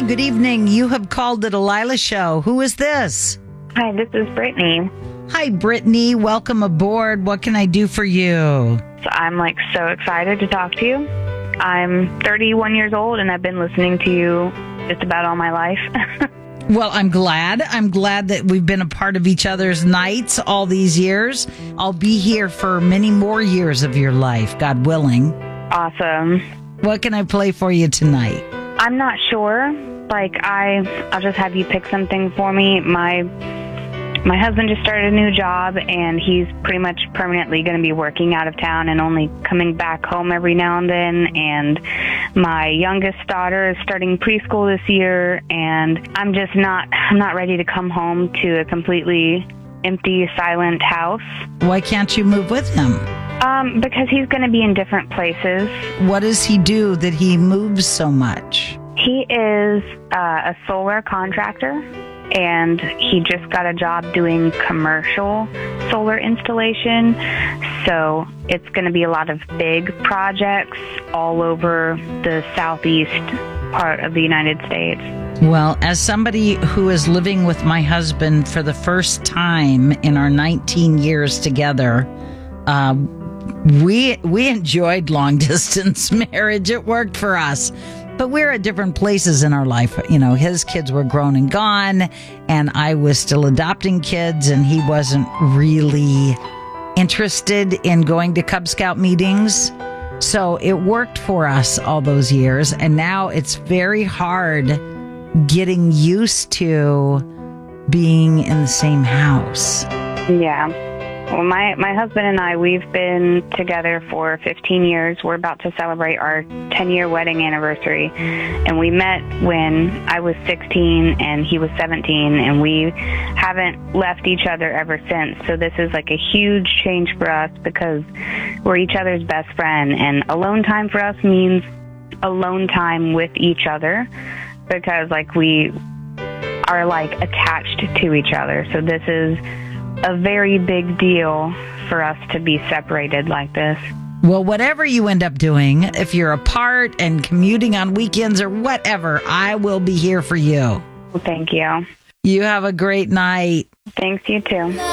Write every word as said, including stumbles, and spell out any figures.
good evening. You have called the Delilah Show. Who is this? Hi, this is Brittany. Hi, Brittany. Welcome aboard. What can I do for you? So I'm like so excited to talk to you. I'm thirty-one years old and I've been listening to you just about all my life. Well, I'm glad. I'm glad that we've been a part of each other's nights all these years. I'll be here for many more years of your life, God willing. Awesome. What can I play for you tonight? I'm not sure. Like, I, I'll just have you pick something for me. My my husband just started a new job, and he's pretty much permanently going to be working out of town and only coming back home every now and then. And my youngest daughter is starting preschool this year, and I'm just not, I'm not ready to come home to a completely empty, silent house. Why can't you move with him? Um, because he's going to be in different places. What does he do that he moves so much? He is uh, a solar contractor, and he just got a job doing commercial solar installation. So it's going to be a lot of big projects all over the southeast part of the United States. Well, as somebody who is living with my husband for the first time in our nineteen years together, uh, we we enjoyed long distance marriage. It worked for us. But we're at different places in our life. You know, his kids were grown and gone, and I was still adopting kids, and he wasn't really interested in going to Cub Scout meetings. So it worked for us all those years, and now it's very hard getting used to being in the same house. Yeah. Well, my, my husband and I, we've been together for fifteen years. We're about to celebrate our ten-year wedding anniversary. And we met when I was sixteen and he was seventeen, and we haven't left each other ever since. So this is like a huge change for us because we're each other's best friend. And alone time for us means alone time with each other because, like, we are, like, attached to each other. So this is a very big deal for us to be separated like this. Well, whatever you end up doing, if you're apart and commuting on weekends or whatever, I will be here for you. Well, thank you. You have a great night. Thanks, you too.